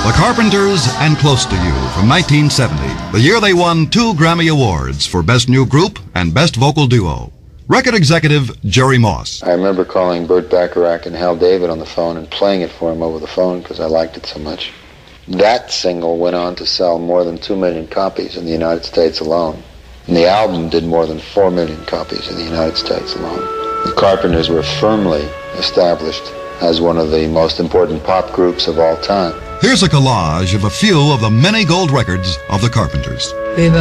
The Carpenters and Close to You from 1970, the year they won 2 Grammy Awards for Best New Group and Best Vocal Duo. Record executive Jerry Moss. I remember calling Burt Bacharach and Hal David on the phone and playing it for him over the phone because I liked it so much. That single went on to sell more than 2 million copies in the United States alone. And the album did more than 4 million copies in the United States alone. The Carpenters were firmly established as one of the most important pop groups of all time. Here's a collage of a few of the many gold records of the Carpenters.